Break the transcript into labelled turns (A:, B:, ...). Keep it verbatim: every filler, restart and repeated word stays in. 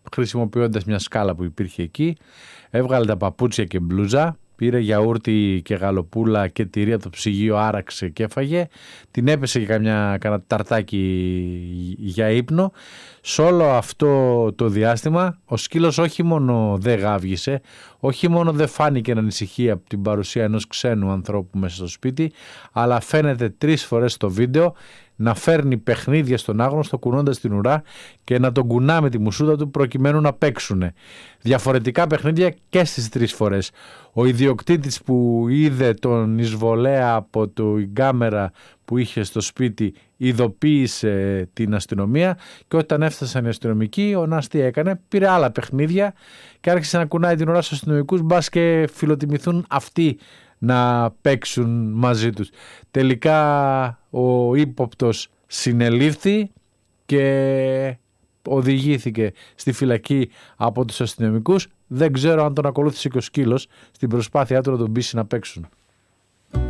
A: χρησιμοποιώντας μια σκάλα που υπήρχε εκεί. Έβγαλε τα παπούτσια και μπλούζα, πήρε γιαούρτι και γαλοπούλα και τυρί από το ψυγείο, άραξε και έφαγε. Την έπεσε και καμιά, κανένα ταρτάκι για ύπνο. Σε όλο αυτό το διάστημα ο σκύλος όχι μόνο δεν γάβγισε, όχι μόνο δεν φάνηκε ανησυχία από την παρουσία ενός ξένου ανθρώπου μέσα στο σπίτι, αλλά φαίνεται τρεις φορές στο βίντεο να φέρνει παιχνίδια στον άγνωστο κουνώντας την ουρά και να τον κουνά με τη μουσούτα του προκειμένου να παίξουν. Διαφορετικά παιχνίδια και στις τρεις φορές. Ο ιδιοκτήτης που είδε τον εισβολέα από την κάμερα που είχε στο σπίτι ειδοποίησε την αστυνομία και όταν έφτασαν οι αστυνομικοί ο Νας τι έκανε, πήρε άλλα παιχνίδια και άρχισε να κουνάει την ουρά στους αστυνομικούς, μπας και φιλοτιμηθούν αυτοί να παίξουν μαζί τους. Τελικά ο ύποπτος συνελήφθη και οδηγήθηκε στη φυλακή από τους αστυνομικούς. Δεν ξέρω αν τον ακολούθησε και ο σκύλος στην προσπάθειά του να τον πείσει να παίξουν.